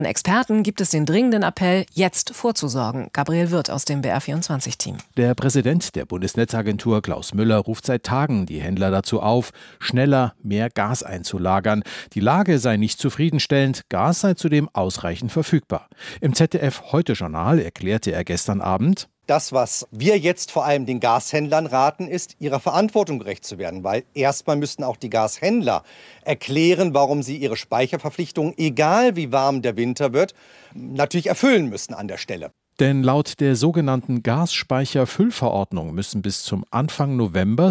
Experten gibt es den dringenden Appell, jetzt vorzusorgen. Gabriel Wirth aus dem BR24-Team. Der Präsident der Bundesnetzagentur, Klaus Müller, ruft seit Tagen die Händler dazu auf, schneller mehr Gas einzulagern. Die Lage sei nicht zufriedenstellend, Gas sei zudem ausreichend verfügbar. Im ZDF-Heute-Journal erklärte er gestern Abend: Das, was wir jetzt vor allem den Gashändlern raten, ist, ihrer Verantwortung gerecht zu werden. Weil erstmal müssten auch die Gashändler erklären, warum sie ihre Speicherverpflichtungen, egal wie warm der Winter wird, natürlich erfüllen müssen an der Stelle. Denn laut der sogenannten Gasspeicherfüllverordnung müssen bis zum Anfang November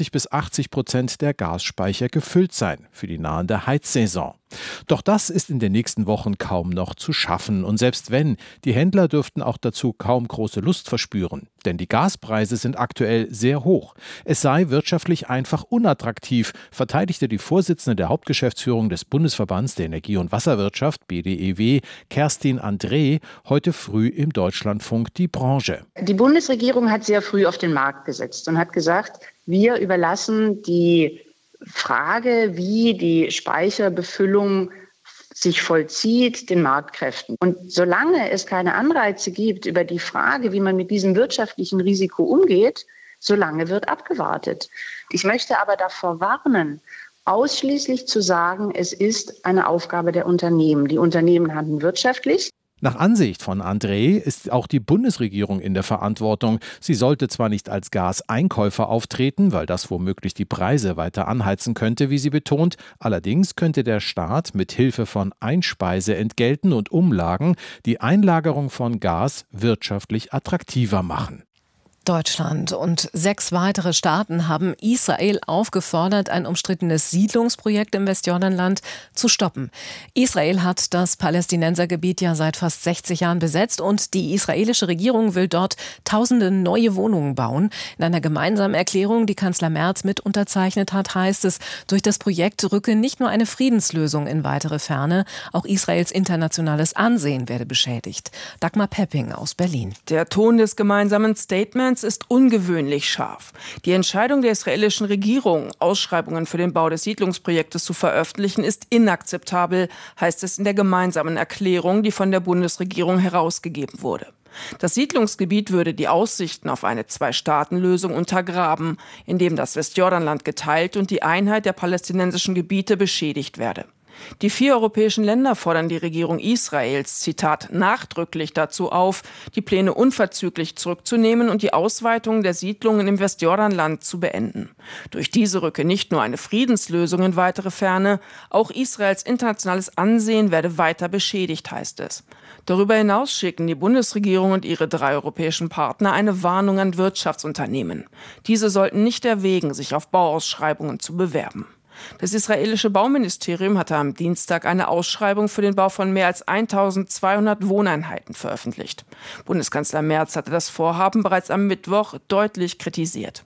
70-80% der Gasspeicher gefüllt sein für die nahende Heizsaison. Doch das ist in den nächsten Wochen kaum noch zu schaffen. Und selbst wenn, die Händler dürften auch dazu kaum große Lust verspüren. Denn die Gaspreise sind aktuell sehr hoch. Es sei wirtschaftlich einfach unattraktiv, verteidigte die Vorsitzende der Hauptgeschäftsführung des Bundesverbands der Energie- und Wasserwirtschaft, BDEW, Kerstin André, heute früh im Deutschlandfunk die Branche. Die Bundesregierung hat sehr früh auf den Markt gesetzt und hat gesagt, wir überlassen die Frage, wie die Speicherbefüllung sich vollzieht, den Marktkräften. Und solange es keine Anreize gibt über die Frage, wie man mit diesem wirtschaftlichen Risiko umgeht, solange wird abgewartet. Ich möchte aber davor warnen, ausschließlich zu sagen, es ist eine Aufgabe der Unternehmen. Die Unternehmen handeln wirtschaftlich. Nach Ansicht von André ist auch die Bundesregierung in der Verantwortung. Sie sollte zwar nicht als Gaseinkäufer auftreten, weil das womöglich die Preise weiter anheizen könnte, wie sie betont. Allerdings könnte der Staat mit Hilfe von Einspeiseentgelten und Umlagen die Einlagerung von Gas wirtschaftlich attraktiver machen. Deutschland und 6 weitere Staaten haben Israel aufgefordert, ein umstrittenes Siedlungsprojekt im Westjordanland zu stoppen. Israel hat das Palästinensergebiet ja seit fast 60 Jahren besetzt und die israelische Regierung will dort tausende neue Wohnungen bauen. In einer gemeinsamen Erklärung, die Kanzler Merz mit unterzeichnet hat, heißt es, durch das Projekt rücke nicht nur eine Friedenslösung in weitere Ferne, auch Israels internationales Ansehen werde beschädigt. Dagmar Pepping aus Berlin. Der Ton des gemeinsamen Statements ist ungewöhnlich scharf. Die Entscheidung der israelischen Regierung, Ausschreibungen für den Bau des Siedlungsprojektes zu veröffentlichen, ist inakzeptabel, heißt es in der gemeinsamen Erklärung, die von der Bundesregierung herausgegeben wurde. Das Siedlungsgebiet würde die Aussichten auf eine Zwei-Staaten-Lösung untergraben, indem das Westjordanland geteilt und die Einheit der palästinensischen Gebiete beschädigt werde. Die 4 europäischen Länder fordern die Regierung Israels, Zitat, nachdrücklich dazu auf, die Pläne unverzüglich zurückzunehmen und die Ausweitung der Siedlungen im Westjordanland zu beenden. Durch diese rücke nicht nur eine Friedenslösung in weitere Ferne, auch Israels internationales Ansehen werde weiter beschädigt, heißt es. Darüber hinaus schicken die Bundesregierung und ihre 3 europäischen Partner eine Warnung an Wirtschaftsunternehmen. Diese sollten nicht erwägen, sich auf Bauausschreibungen zu bewerben. Das israelische Bauministerium hatte am Dienstag eine Ausschreibung für den Bau von mehr als 1200 Wohneinheiten veröffentlicht. Bundeskanzler Merz hatte das Vorhaben bereits am Mittwoch deutlich kritisiert.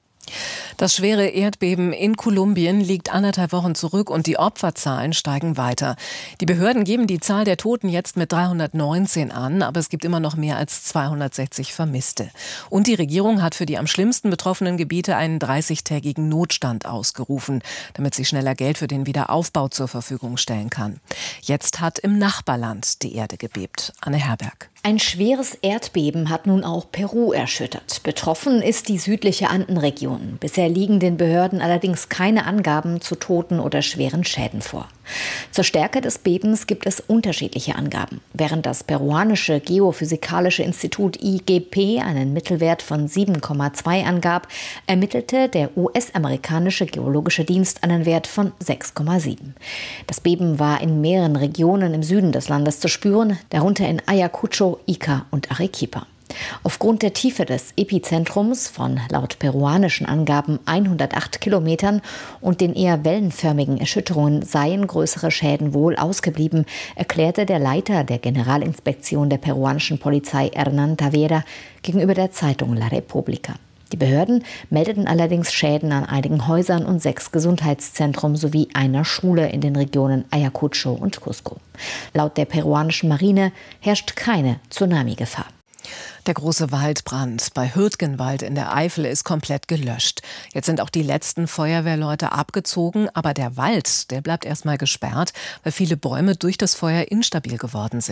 Das schwere Erdbeben in Kolumbien liegt 1,5 Wochen zurück und die Opferzahlen steigen weiter. Die Behörden geben die Zahl der Toten jetzt mit 319 an, aber es gibt immer noch mehr als 260 Vermisste. Und die Regierung hat für die am schlimmsten betroffenen Gebiete einen 30-tägigen Notstand ausgerufen, damit sie schneller Geld für den Wiederaufbau zur Verfügung stellen kann. Jetzt hat im Nachbarland die Erde gebebt. Anne Herberg. Ein schweres Erdbeben hat nun auch Peru erschüttert. Betroffen ist die südliche Andenregion. Bisher liegen den Behörden allerdings keine Angaben zu Toten oder schweren Schäden vor. Zur Stärke des Bebens gibt es unterschiedliche Angaben. Während das peruanische Geophysikalische Institut IGP einen Mittelwert von 7,2 angab, ermittelte der US-amerikanische Geologische Dienst einen Wert von 6,7. Das Beben war in mehreren Regionen im Süden des Landes zu spüren, darunter in Ayacucho, Ica und Arequipa. Aufgrund der Tiefe des Epizentrums von laut peruanischen Angaben 108 Kilometern und den eher wellenförmigen Erschütterungen seien größere Schäden wohl ausgeblieben, erklärte der Leiter der Generalinspektion der peruanischen Polizei Hernán Tavera gegenüber der Zeitung La República. Die Behörden meldeten allerdings Schäden an einigen Häusern und 6 Gesundheitszentren sowie einer Schule in den Regionen Ayacucho und Cusco. Laut der peruanischen Marine herrscht keine Tsunami-Gefahr. Der große Waldbrand bei Hürtgenwald in der Eifel ist komplett gelöscht. Jetzt sind auch die letzten Feuerwehrleute abgezogen, aber der Wald, der bleibt erstmal gesperrt, weil viele Bäume durch das Feuer instabil geworden sind.